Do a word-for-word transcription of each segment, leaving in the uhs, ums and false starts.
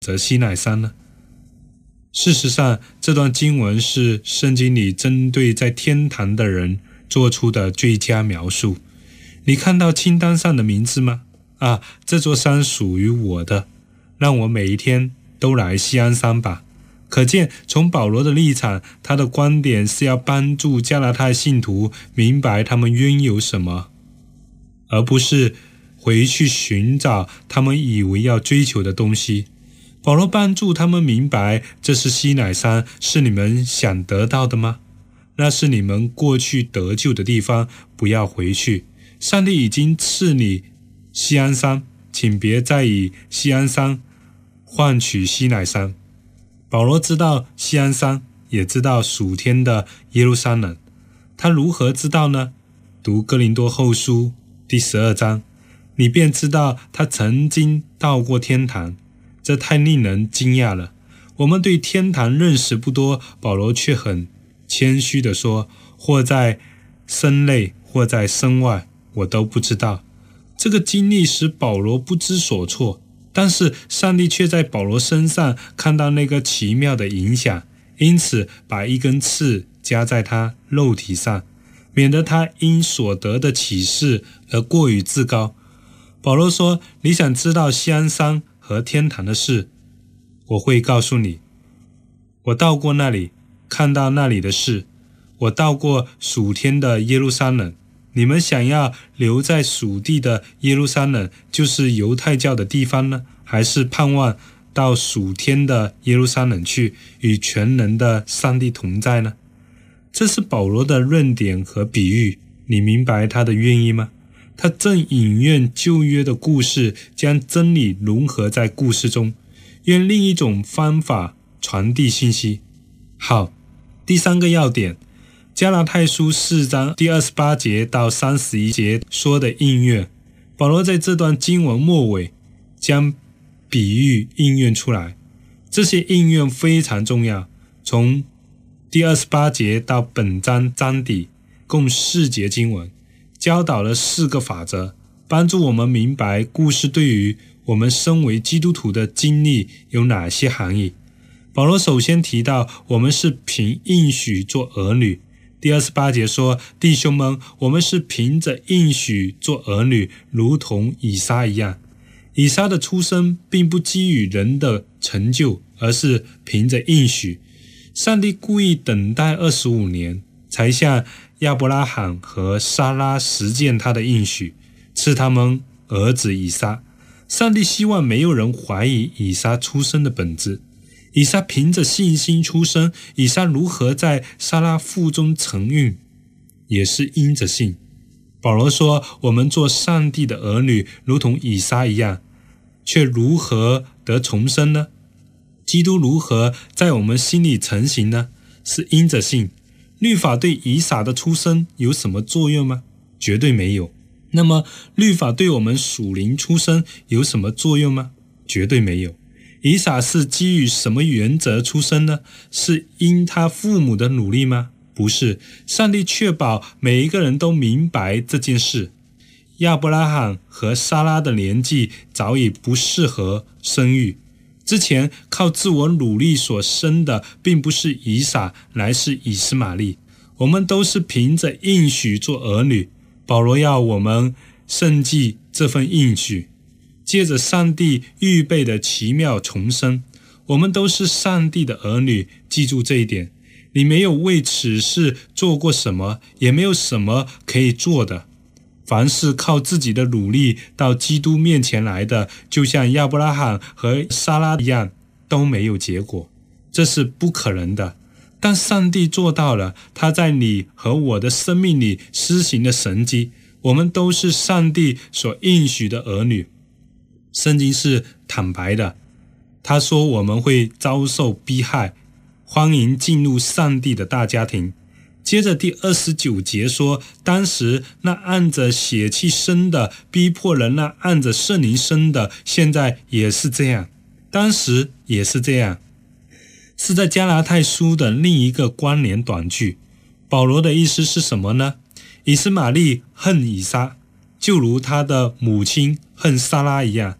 择西乃山呢？事实上，这段经文是圣经里针对在天堂的人做出的最佳描述。你看到清单上的名字吗？啊，这座山属于我的，让我每一天都来锡安山吧。可见从保罗的立场，他的观点是要帮助加拉太信徒明白他们拥有什么，而不是回去寻找他们以为要追求的东西。保罗帮助他们明白，这是西乃山，是你们想得到的吗？那是你们过去得救的地方，不要回去。上帝已经赐你锡安山，请别再以锡安山换取西乃山。保罗知道锡安山，也知道属天的耶路撒冷。他如何知道呢？读哥林多后书第十二章，你便知道他曾经到过天堂。这太令人惊讶了。我们对天堂认识不多，保罗却很谦虚地说，或在身内，或在身外，我都不知道。这个经历使保罗不知所措，但是上帝却在保罗身上看到那个奇妙的影响，因此把一根刺加在他肉体上，免得他因所得的启示而过于自高。保罗说，你想知道锡安山和天堂的事，我会告诉你。我到过那里，看到那里的事，我到过属天的耶路撒冷。你们想要留在属地的耶路撒冷，就是犹太教的地方呢，还是盼望到属天的耶路撒冷去，与全能的上帝同在呢？这是保罗的论点和比喻，你明白他的愿意吗？他正引用旧约的故事，将真理融合在故事中，用另一种方法传递信息。好，第三个要点，加拉太书四章第二十八节到三十一节说的应用。保罗在这段经文末尾将比喻应用出来，这些应用非常重要。从第二十八节到本章章底共四节经文，教导了四个法则，帮助我们明白故事对于我们身为基督徒的经历有哪些含义。保罗首先提到，我们是凭应许做儿女。第二十八节说，弟兄们，我们是凭着应许做儿女，如同以撒一样。以撒的出生并不基于人的成就，而是凭着应许。上帝故意等待二十五年，才向亚伯拉罕和撒拉实践他的应许，赐他们儿子以撒。上帝希望没有人怀疑以撒出生的本质。以撒凭着信心出生，以撒如何在撒拉腹中承孕，也是因着信。保罗说，我们做上帝的儿女，如同以撒一样，却如何得重生呢？基督如何在我们心里成型呢？是因着信。律法对以撒的出生有什么作用吗？绝对没有。那么律法对我们属灵出生有什么作用吗？绝对没有。以撒是基于什么原则出生呢？是因他父母的努力吗？不是。上帝确保每一个人都明白这件事。亚伯拉罕和撒拉的年纪早已不适合生育，之前靠自我努力所生的并不是以撒，乃是以实玛利。我们都是凭着应许做儿女。保罗要我们慎记这份应许，借着上帝预备的奇妙重生，我们都是上帝的儿女。记住这一点，你没有为此事做过什么，也没有什么可以做的。凡是靠自己的努力到基督面前来的，就像亚伯拉罕和撒拉一样，都没有结果，这是不可能的。但上帝做到了，他在你和我的生命里施行的神迹。我们都是上帝所应许的儿女。圣经是坦白的，他说我们会遭受逼害，欢迎进入上帝的大家庭。接着第二十九节说，当时那按着血气生的逼迫人，那按着圣灵生的，现在也是这样，当时也是这样。是在加拉太书的另一个关联短句。保罗的意思是什么呢？以实玛利恨以撒，就如他的母亲恨撒拉一样。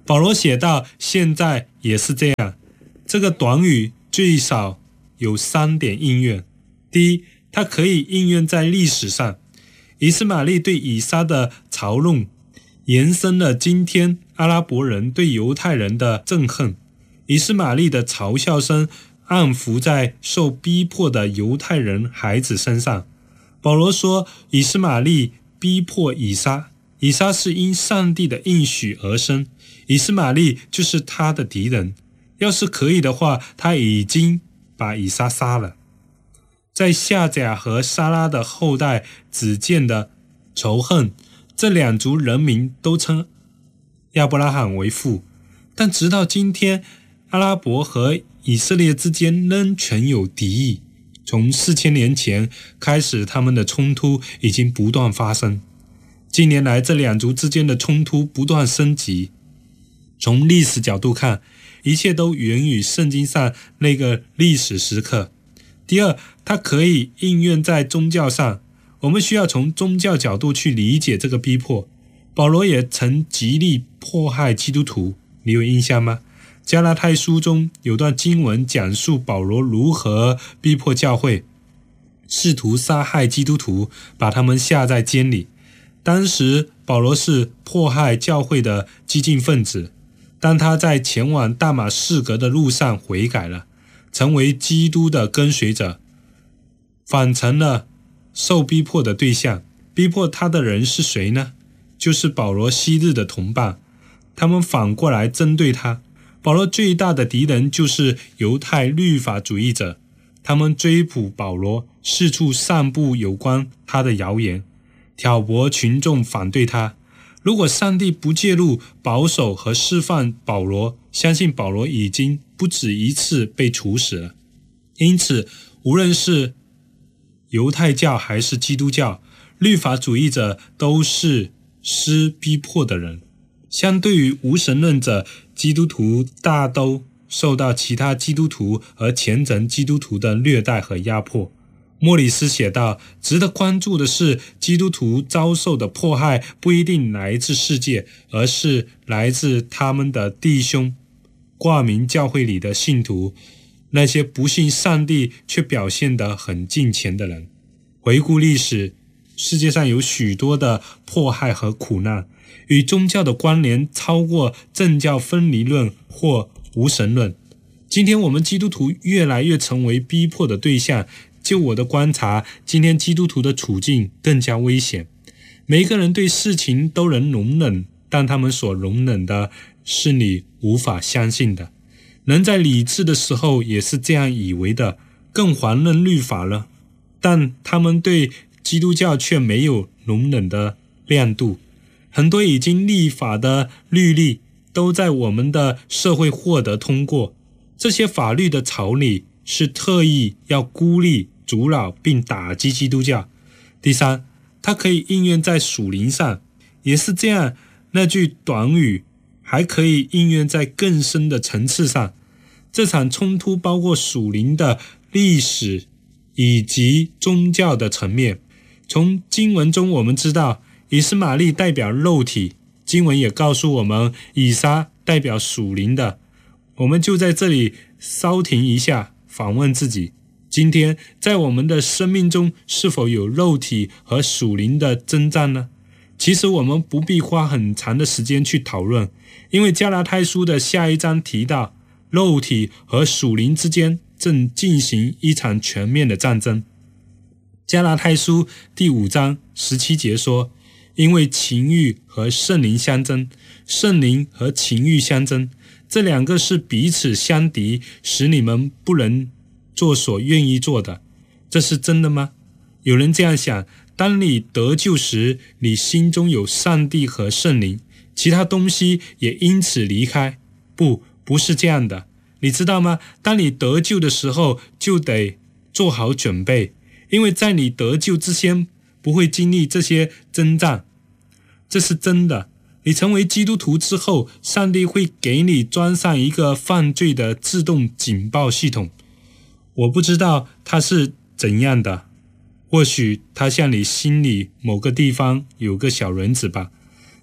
保罗写道，现在也是这样。这个短语最少有三点应用。第一，它可以应用在历史上。以斯玛利对以撒的嘲弄延伸了今天阿拉伯人对犹太人的憎恨。以斯玛利的嘲笑声暗伏在受逼迫的犹太人孩子身上。保罗说，以斯玛利逼迫以撒，以撒是因上帝的应许而生，以斯玛利就是他的敌人。要是可以的话，他已经把以撒杀了。在夏甲和撒拉的后代子建的仇恨，这两族人民都称亚伯拉罕为父，但直到今天，阿拉伯和以色列之间仍存有敌意。从四千年前开始，他们的冲突已经不断发生。近年来，这两族之间的冲突不断升级。从历史角度看，一切都源于圣经上那个历史时刻。第二，它可以应用在宗教上。我们需要从宗教角度去理解这个逼迫。保罗也曾极力迫害基督徒，你有印象吗？加拉太书中有段经文讲述保罗如何逼迫教会，试图杀害基督徒，把他们下在监里。当时保罗是迫害教会的激进分子，当他在前往大马士革的路上悔改了，成为基督的跟随者，反成了受逼迫的对象。逼迫他的人是谁呢？就是保罗昔日的同伴，他们反过来针对他。保罗最大的敌人就是犹太律法主义者，他们追捕保罗，四处散布有关他的谣言，挑拨群众反对他。如果上帝不介入保守和释放保罗，相信保罗已经不止一次被处死了。因此，无论是犹太教还是基督教，律法主义者都是施逼迫的人。相对于无神论者，基督徒大都受到其他基督徒和虔诚基督徒的虐待和压迫。莫里斯写道，值得关注的是，基督徒遭受的迫害不一定来自世界，而是来自他们的弟兄，挂名教会里的信徒，那些不信上帝却表现得很敬虔的人。回顾历史，世界上有许多的迫害和苦难，与宗教的关联超过政教分离论或无神论。今天我们基督徒越来越成为逼迫的对象。就我的观察，今天基督徒的处境更加危险。每一个人对事情都能容忍，但他们所容忍的是你无法相信的。人在理智的时候也是这样以为的，更遑论律法了。但他们对基督教却没有容忍的亮度。很多已经立法的律例都在我们的社会获得通过，这些法律的草拟是特意要孤立、阻挠并打击基督教。第三，它可以应用在属灵上，也是这样。那句短语还可以应用在更深的层次上。这场冲突包括属灵的、历史以及宗教的层面。从经文中我们知道，以斯玛利代表肉体，经文也告诉我们，以撒代表属灵的。我们就在这里稍停一下，反问自己，今天在我们的生命中是否有肉体和属灵的征战呢？其实我们不必花很长的时间去讨论，因为加拉太书的下一章提到，肉体和属灵之间正进行一场全面的战争。加拉太书第五章十七节说，因为情欲和圣灵相争，圣灵和情欲相争，这两个是彼此相敌，使你们不能做所愿意做的。这是真的吗？有人这样想，当你得救时，你心中有上帝和圣灵，其他东西也因此离开。不，不是这样的。你知道吗？当你得救的时候，就得做好准备，因为在你得救之前，不会经历这些征战。这是真的。你成为基督徒之后，上帝会给你装上一个犯罪的自动警报系统。我不知道它是怎样的，或许它像你心里某个地方有个小轮子吧。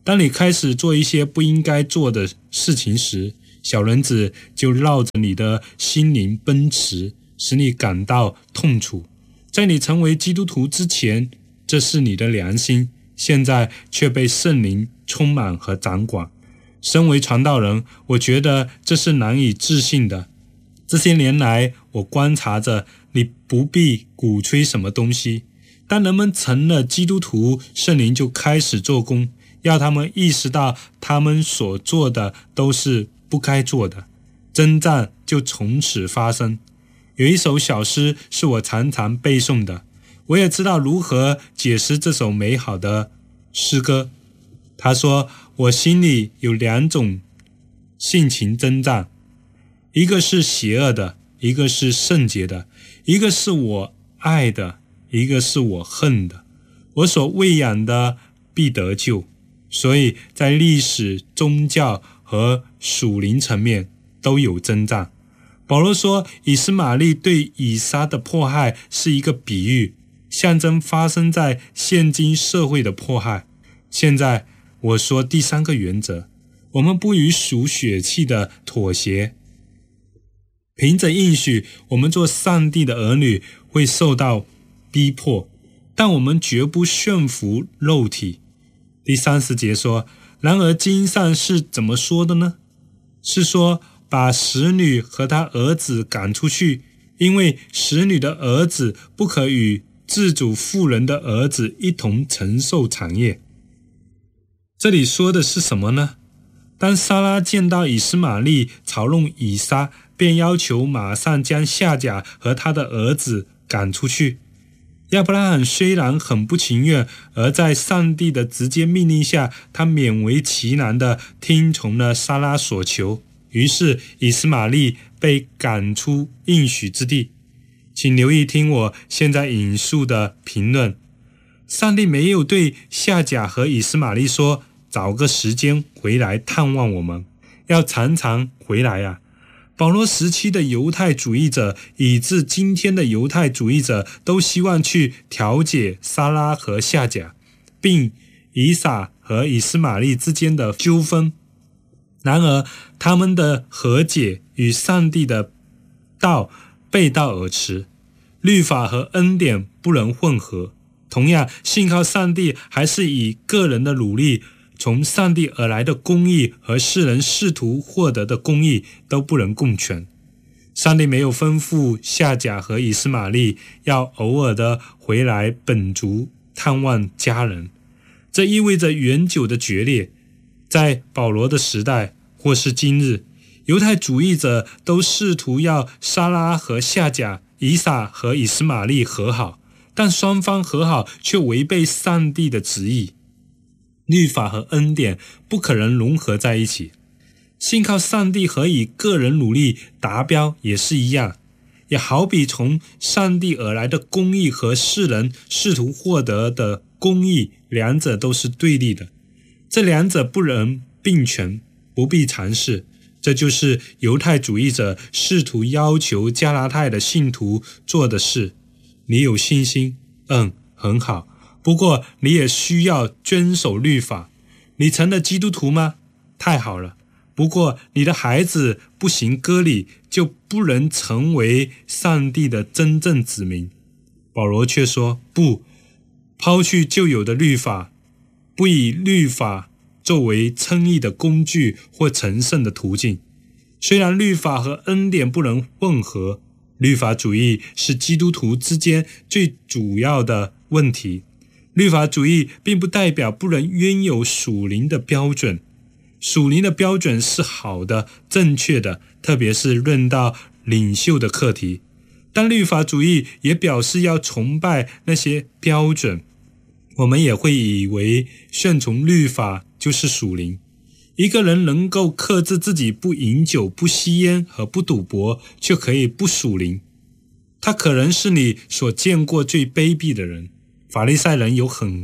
当你开始做一些不应该做的事情时，小人子就绕着你的心灵奔驰，使你感到痛楚。在你成为基督徒之前，这是你的良心，现在却被圣灵充满和掌管。身为传道人，我觉得这是难以置信的。这些年来，我观察着，你不必鼓吹什么东西。当人们成了基督徒，圣灵就开始做工，要他们意识到他们所做的都是不该做的，征战就从此发生。有一首小诗是我常常背诵的，我也知道如何解释这首美好的诗歌。他说，我心里有两种性情征战，一个是邪恶的，一个是圣洁的，一个是我爱的，一个是我恨的。我所喂养的必得救。所以在历史、宗教和属灵层面都有征战。保罗说，以实玛利对以撒的迫害是一个比喻，象征发生在现今社会的迫害。现在我说第三个原则，我们不与属血气的妥协。凭着应许，我们做上帝的儿女会受到逼迫，但我们绝不驯服肉体。第三十节说，然而经上是怎么说的呢？是说把使女和她儿子赶出去，因为使女的儿子不可与自主妇人的儿子一同承受产业。这里说的是什么呢？当撒拉见到以实玛利嘲弄以撒，便要求马上将夏甲和他的儿子赶出去。亚伯拉罕虽然很不情愿，而在上帝的直接命令下，他勉为其难地听从了撒拉所求。于是以实玛利被赶出应许之地。请留意听我现在引述的评论。上帝没有对夏甲和以实玛利说，找个时间回来探望我们，要常常回来啊。保罗时期的犹太主义者，以致今天的犹太主义者都希望去调解撒拉和夏甲，并以撒和以实玛利之间的纠纷。然而他们的和解与上帝的道背道而驰，律法和恩典不能混合。同样，信靠上帝还是以个人的努力，从上帝而来的公义和世人试图获得的公义都不能共存。上帝没有吩咐夏甲和以实玛利要偶尔的回来本族探望家人，这意味着远久的决裂。在保罗的时代或是今日，犹太主义者都试图要撒拉和夏甲、以撒和以实玛利和好，但双方和好却违背上帝的旨意。律法和恩典不可能融合在一起。信靠上帝和以个人努力达标也是一样，也好比从上帝而来的公义和世人试图获得的公义，两者都是对立的。这两者不能并存，不必尝试。这就是犹太主义者试图要求加拉太的信徒做的事。你有信心，嗯，很好。不过你也需要遵守律法。你成了基督徒吗？太好了。不过你的孩子不行割礼，就不能成为上帝的真正子民。保罗却说，不，抛去旧有的律法，不以律法作为称义的工具或成圣的途径。虽然律法和恩典不能混合，律法主义是基督徒之间最主要的问题。律法主义并不代表不能拥有属灵的标准。属灵的标准是好的、正确的，特别是论到领袖的课题。但律法主义也表示要崇拜那些标准。我们也会以为顺从律法就是属灵。一个人能够克制自己不饮酒、不吸烟和不赌博，却可以不属灵。他可能是你所见过最卑鄙的人。法利赛人有很